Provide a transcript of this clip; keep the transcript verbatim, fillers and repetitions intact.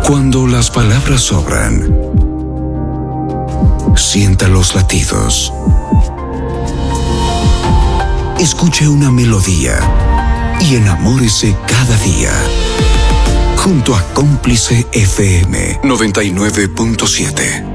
Cuando las palabras sobran, sienta los latidos. Escuche una melodía y enamórese cada día. Junto a Cómplice F M noventa y nueve punto siete.